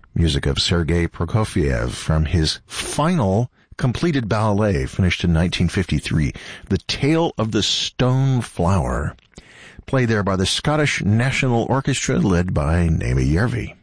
Music of Sergei Prokofiev from his final completed ballet, finished in 1953, The Tale of the Stone Flower, played there by the Scottish National Orchestra led by Naomi Järvi.